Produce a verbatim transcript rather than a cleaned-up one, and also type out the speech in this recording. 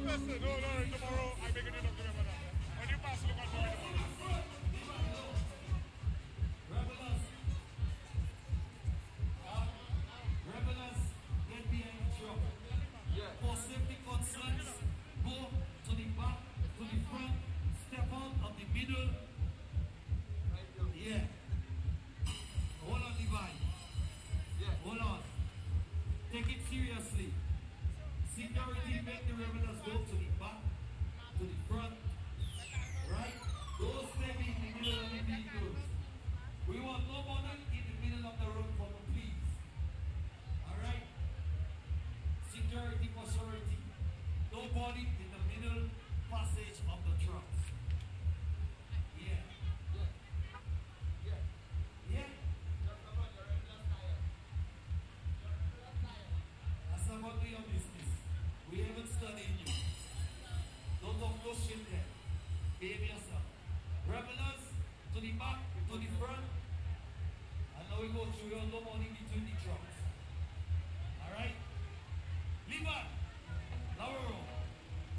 Listen, no, no, tomorrow I make it enough to remember that. When you pass, look out for me tomorrow. Rebels. Uh, Rebels, get behind the truck. Yeah. For safety concerns, go to the back, to the front, step out of the middle. Yeah. Hold on, Levi. Yeah. Hold on. Take it seriously. Security, make the rebels go to the back, to the front. Right? Don't stay in the middle of the vehicles. We want nobody in the middle of the road for the please. Alright? Security for surety. Nobody in the middle passage of the trucks. Yeah. Yeah. Yeah. Yeah? That's not about your business. We haven't studied you. Don't talk no shit there. Behave yourself. Rebels, to the back, to the front. And now we go through your no money between the trucks.